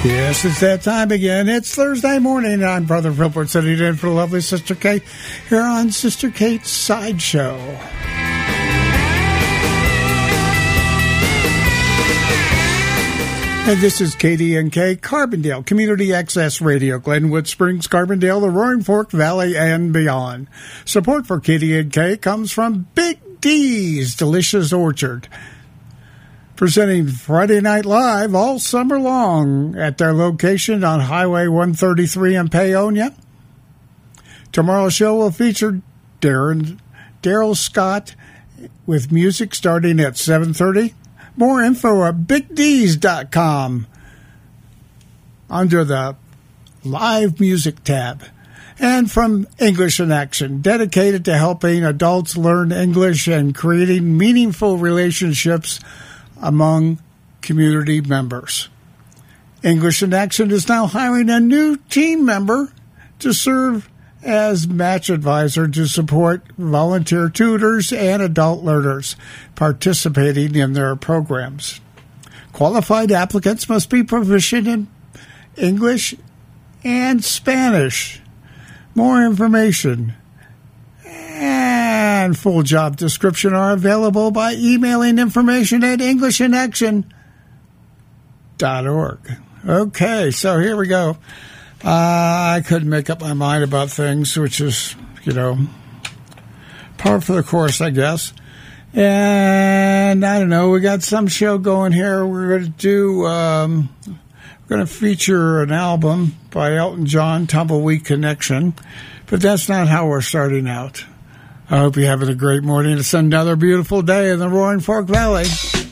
Yes, it's that time again. It's Thursday morning. I'm Brother Filbert sitting in for the lovely Sister Kate here on Sister Kate's Sideshow. And this is KDNK Carbondale Community Access Radio, Glenwood Springs, Carbondale, the Roaring Fork Valley, and beyond. Support for KDNK comes from Big D's Delicious Orchard, presenting Friday Night Live all summer long at their location on Highway 133 in Paonia. Tomorrow's show will feature Daryl Scott with music starting at 7:30. More info at BigD's.com under the Live Music tab. And from English in Action, dedicated to helping adults learn English and creating meaningful relationships among community members. English in Action is now hiring a new team member to serve as match advisor to support volunteer tutors and adult learners participating in their programs. Qualified applicants must be proficient in English and Spanish. More information and full job description are available by emailing information at EnglishinAction.org. Okay, so here we go. I couldn't make up my mind about things, which is, par for the course, I guess. And I don't know, we got some show going here. We're going to feature an album by Elton John, Tumbleweed Connection. But that's not how we're starting out. I hope you're having a great morning. It's another beautiful day in the Roaring Fork Valley.